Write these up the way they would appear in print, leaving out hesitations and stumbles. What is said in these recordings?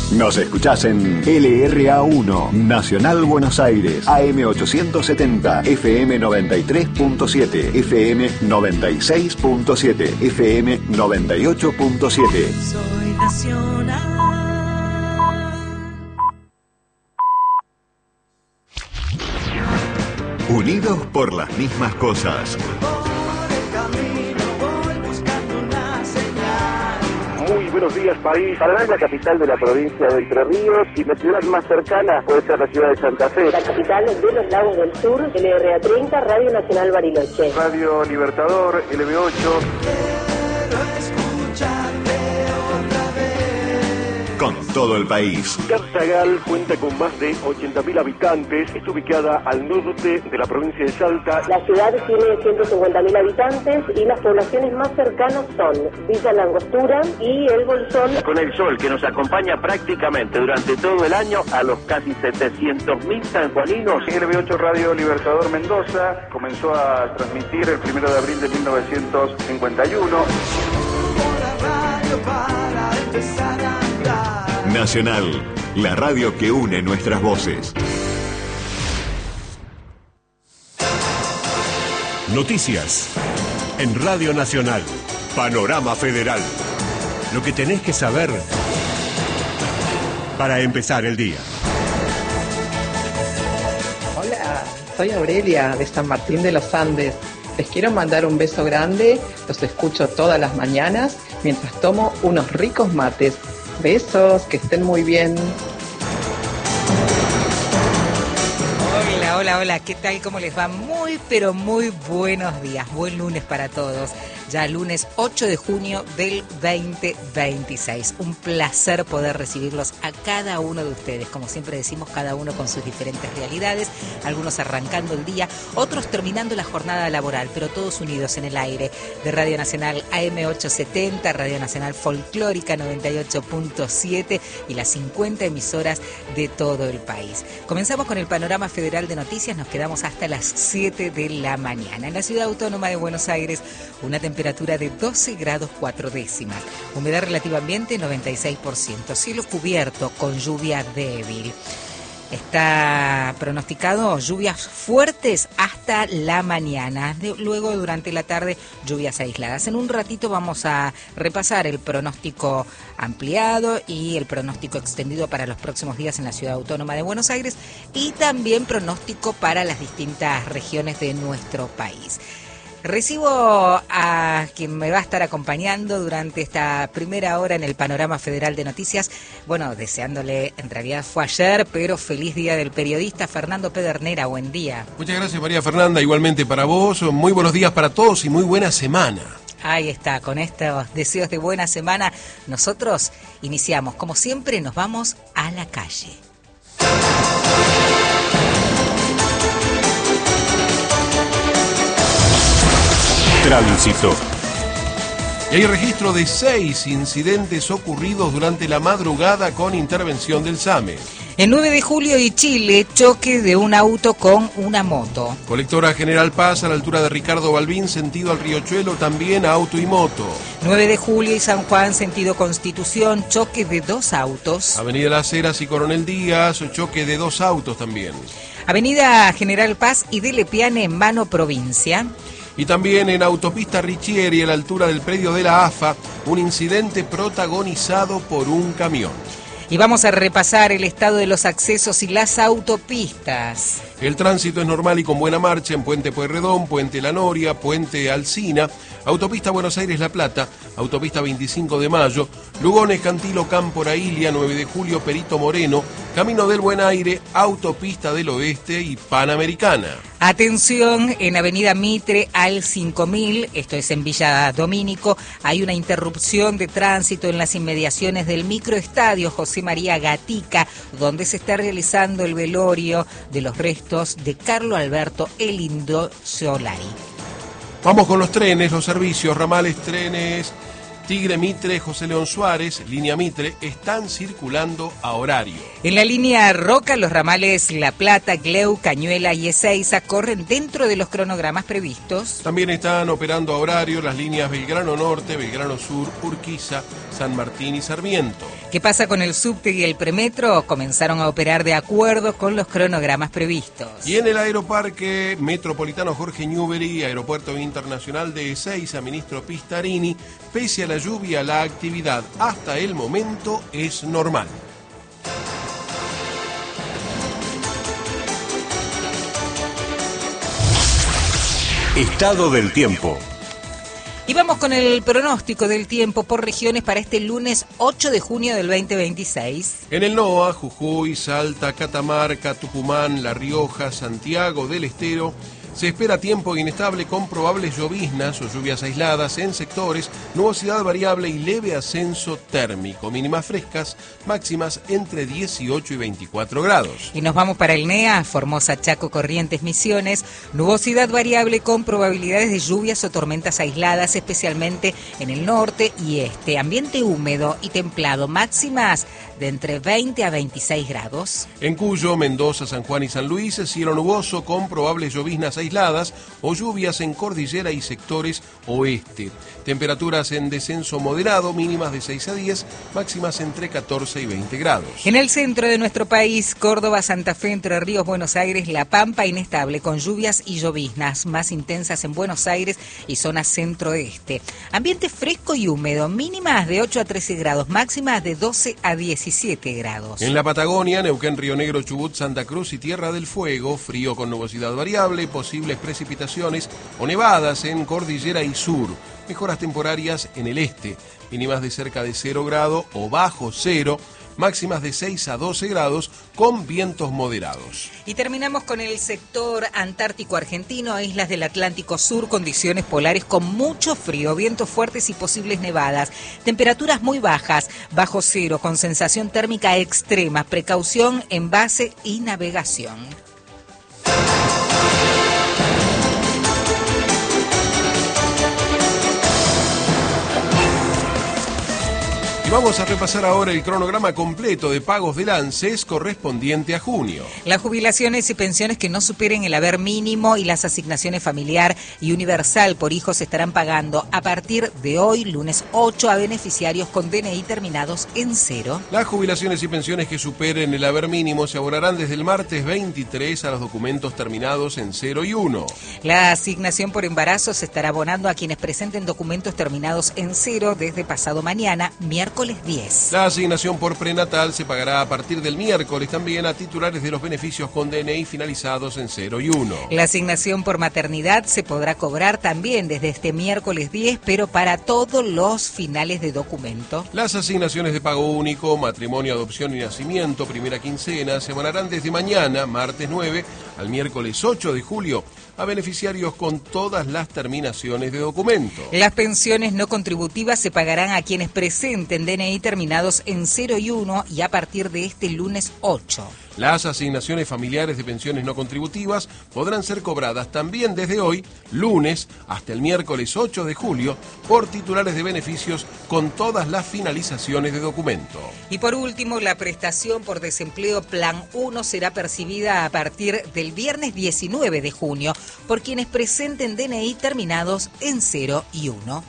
Nos escuchás en LRA1, Nacional Buenos Aires, AM870, FM 93.7, FM 96.7, FM 98.7. Soy nacional. Unidos por las mismas cosas. Muy buenos días, país. Paraná es la capital de la provincia de Entre Ríos y la ciudad más cercana puede ser la ciudad de Santa Fe. La capital de los Lagos del Sur, LRA30, Radio Nacional Bariloche. Radio Libertador, LB8. Con todo el país. Cartagal cuenta con más de 80.000 habitantes. Es ubicada al norte de la provincia de Salta. La ciudad tiene 150.000 habitantes y las poblaciones más cercanas son Villa Langostura y El Bolsón. Con el sol que nos acompaña prácticamente durante todo el año a los casi 700.000 sanjuaninos. LB8 Radio Libertador Mendoza comenzó a transmitir el 1 de abril de 1951. Nacional, la radio que une nuestras voces. Noticias en Radio Nacional. Panorama Federal. Lo que tenés que saber para empezar el día. Hola, soy Aurelia de San Martín de los Andes. Les quiero mandar un beso grande. Los escucho todas las mañanas mientras tomo unos ricos mates. Besos, que estén muy bien. Hola, ¿qué tal? ¿Cómo les va? Muy, pero muy buenos días. Buen lunes para todos. Ya lunes 8 de junio del 2026. Un placer poder recibirlos a cada uno de ustedes. Como siempre decimos, cada uno con sus diferentes realidades. Algunos arrancando el día, otros terminando la jornada laboral, pero todos unidos en el aire de Radio Nacional AM870, Radio Nacional Folclórica 98.7 y las 50 emisoras de todo el país. Comenzamos con el panorama federal de noticias. Nos quedamos hasta las 7 de la mañana. En la Ciudad Autónoma de Buenos Aires, una temperatura de 12 grados 4 décimas. Humedad relativa ambiente 96%. Cielo cubierto con lluvia débil. Está pronosticado lluvias fuertes hasta la mañana. Luego, durante la tarde, lluvias aisladas. En un ratito vamos a repasar el pronóstico ampliado y el pronóstico extendido para los próximos días en la Ciudad Autónoma de Buenos Aires y también pronóstico para las distintas regiones de nuestro país. Recibo a quien me va a estar acompañando durante esta primera hora en el Panorama Federal de Noticias. Bueno, deseándole, en realidad fue ayer, pero feliz Día del Periodista, Fernando Pedernera. Buen día. Muchas gracias, María Fernanda, igualmente para vos. Muy buenos días para todos y muy buena semana. Ahí está, con estos deseos de buena semana, nosotros iniciamos. Como siempre, nos vamos a la calle. Tránsito. Y hay registro de 6 incidentes ocurridos durante la madrugada con intervención del SAME. El 9 de julio y Chile, choque de un auto con una moto. Colectora General Paz a la altura de Ricardo Balbín, sentido al Riachuelo, también auto y moto. 9 de julio y San Juan, sentido Constitución, choque de 2 autos. Avenida Las Heras y Coronel Díaz, choque de 2 autos también. Avenida General Paz y de Lepiane, Mano Provincia. Y también en autopista Richieri, a la altura del predio de la AFA, un incidente protagonizado por un camión. Y vamos a repasar el estado de los accesos y las autopistas. El tránsito es normal y con buena marcha en Puente Pueyrredón, Puente La Noria, Puente Alsina, Autopista Buenos Aires-La Plata, Autopista 25 de Mayo, Lugones, Cantilo, Cámpora, Ilia, 9 de Julio, Perito Moreno, Camino del Buen Aire, Autopista del Oeste y Panamericana. Atención, en Avenida Mitre al 5000, esto es en Villa Domínico, hay una interrupción de tránsito en las inmediaciones del microestadio José María Gatica, donde se está realizando el velorio de los restos de Carlo Alberto El Indio Solari. Vamos con los trenes, los servicios, ramales, trenes Tigre, Mitre, José León Suárez, línea Mitre, están circulando a horario. En la línea Roca, los ramales La Plata, Gleu, Cañuela y Ezeiza corren dentro de los cronogramas previstos. También están operando a horario las líneas Belgrano Norte, Belgrano Sur, Urquiza, San Martín y Sarmiento. ¿Qué pasa con el subte y el premetro? Comenzaron a operar de acuerdo con los cronogramas previstos. Y en el aeroparque metropolitano Jorge Newbery, Aeropuerto Internacional de Ezeiza, ministro Pistarini, pese a la lluvia, la actividad hasta el momento es normal. Estado del tiempo. Y vamos con el pronóstico del tiempo por regiones para este lunes 8 de junio del 2026. En el NOA, Jujuy, Salta, Catamarca, Tucumán, La Rioja, Santiago del Estero, se espera tiempo inestable con probables lloviznas o lluvias aisladas en sectores, nubosidad variable y leve ascenso térmico, mínimas frescas, máximas entre 18 y 24 grados. Y nos vamos para el NEA, Formosa, Chaco, Corrientes, Misiones, nubosidad variable con probabilidades de lluvias o tormentas aisladas, especialmente en el norte y este, ambiente húmedo y templado, máximas de entre 20 a 26 grados. En Cuyo, Mendoza, San Juan y San Luis, cielo nuboso con probables lloviznas aisladas o lluvias en cordillera y sectores oeste. Temperaturas en descenso moderado, mínimas de 6 a 10, máximas entre 14 y 20 grados. En el centro de nuestro país, Córdoba, Santa Fe, Entre Ríos, Buenos Aires, La Pampa, inestable con lluvias y lloviznas más intensas en Buenos Aires y zona centro-este. Ambiente fresco y húmedo, mínimas de 8 a 13 grados, máximas de 12 a 17 grados. En la Patagonia, Neuquén, Río Negro, Chubut, Santa Cruz y Tierra del Fuego, frío con nubosidad variable, posibles precipitaciones o nevadas en cordillera y sur. Mejoras temporarias en el este, mínimas de cerca de 0 grado o bajo cero, máximas de 6 a 12 grados con vientos moderados. Y terminamos con el sector antártico argentino, islas del Atlántico Sur, condiciones polares con mucho frío, vientos fuertes y posibles nevadas, temperaturas muy bajas, bajo cero, con sensación térmica extrema, precaución en base y navegación. Vamos a repasar ahora el cronograma completo de pagos del ANSES correspondiente a junio. Las jubilaciones y pensiones que no superen el haber mínimo y las asignaciones familiar y universal por hijos se estarán pagando a partir de hoy, lunes 8, a beneficiarios con DNI terminados en 0. Las jubilaciones y pensiones que superen el haber mínimo se abonarán desde el martes 23 a los documentos terminados en 0 y 1. La asignación por embarazo se estará abonando a quienes presenten documentos terminados en 0 desde pasado mañana, miércoles 10. La asignación por prenatal se pagará a partir del miércoles también a titulares de los beneficios con DNI finalizados en 0 y 1. La asignación por maternidad se podrá cobrar también desde este miércoles 10, pero para todos los finales de documento. Las asignaciones de pago único, matrimonio, adopción y nacimiento, primera quincena, se abonarán desde mañana, martes 9, al miércoles 8 de julio, a beneficiarios con todas las terminaciones de documento. Las pensiones no contributivas se pagarán a quienes presenten DNI terminados en 0 y 1 y a partir de este lunes 8. Las asignaciones familiares de pensiones no contributivas podrán ser cobradas también desde hoy, lunes, hasta el miércoles 8 de julio, por titulares de beneficios con todas las finalizaciones de documento. Y por último, la prestación por desempleo Plan 1 será percibida a partir del viernes 19 de junio por quienes presenten DNI terminados en 0 y 1.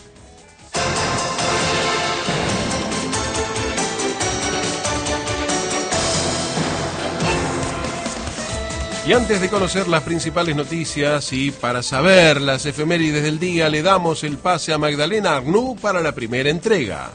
Y antes de conocer las principales noticias y para saber las efemérides del día, le damos el pase a Magdalena Arnoux para la primera entrega.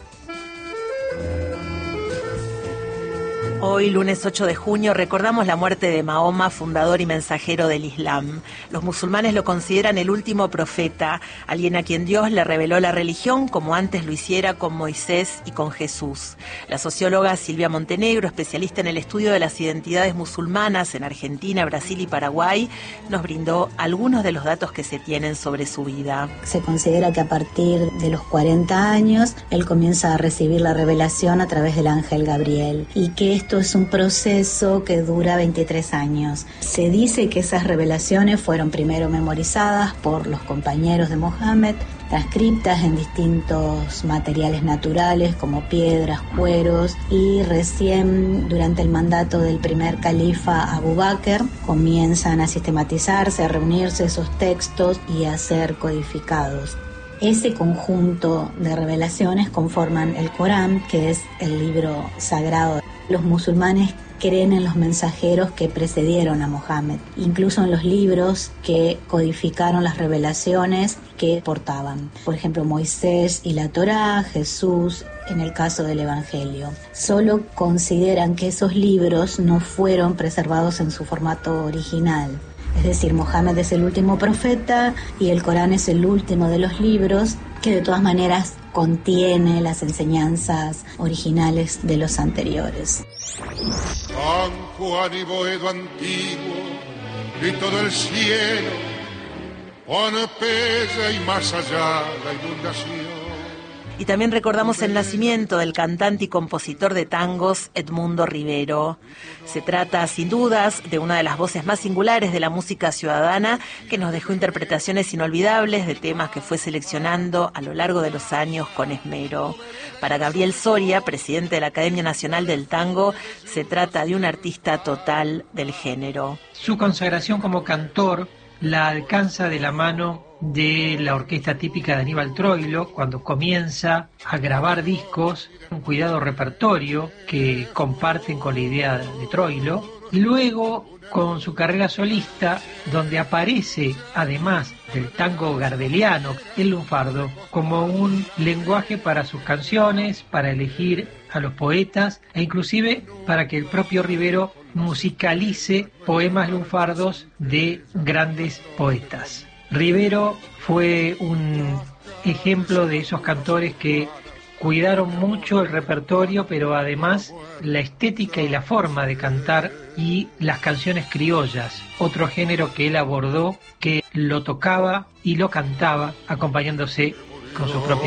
Hoy, lunes 8 de junio, recordamos la muerte de Mahoma, fundador y mensajero del Islam. Los musulmanes lo consideran el último profeta, alguien a quien Dios le reveló la religión como antes lo hiciera con Moisés y con Jesús. La socióloga Silvia Montenegro, especialista en el estudio de las identidades musulmanas en Argentina, Brasil y Paraguay, nos brindó algunos de los datos que se tienen sobre su vida. Se considera que a partir de los 40 años, él comienza a recibir la revelación a través del ángel Gabriel y que esto es un proceso que dura 23 años. Se dice que esas revelaciones fueron primero memorizadas por los compañeros de Mohammed, transcriptas en distintos materiales naturales como piedras, cueros, y recién durante el mandato del primer califa Abu Bakr comienzan a sistematizarse, a reunirse esos textos y a ser codificados. Ese conjunto de revelaciones conforman el Corán, que es el libro sagrado. Los musulmanes creen en los mensajeros que precedieron a Mohammed, incluso en los libros que codificaron las revelaciones que portaban. Por ejemplo, Moisés y la Torá, Jesús en el caso del Evangelio. Solo consideran que esos libros no fueron preservados en su formato original. Es decir, Mohammed es el último profeta y el Corán es el último de los libros que de todas maneras contiene las enseñanzas originales de los anteriores. San Juan y Boedo antiguo y todo el cielo, Pompeya y más allá la inundación. Y también recordamos el nacimiento del cantante y compositor de tangos Edmundo Rivero. Se trata, sin dudas, de una de las voces más singulares de la música ciudadana, que nos dejó interpretaciones inolvidables de temas que fue seleccionando a lo largo de los años con esmero. Para Gabriel Soria, presidente de la Academia Nacional del Tango, se trata de un artista total del género. Su consagración como cantor la alcanza de la mano de la orquesta típica de Aníbal Troilo, cuando comienza a grabar discos, un cuidado repertorio que comparten con la idea de Troilo. Luego, con su carrera solista, donde aparece, además del tango gardeliano, el lunfardo, como un lenguaje para sus canciones, para elegir a los poetas e inclusive para que el propio Rivero musicalice poemas lunfardos de grandes poetas. Rivero fue un ejemplo de esos cantores que cuidaron mucho el repertorio, pero además la estética y la forma de cantar y las canciones criollas, otro género que él abordó, que lo tocaba y lo cantaba acompañándose con su propia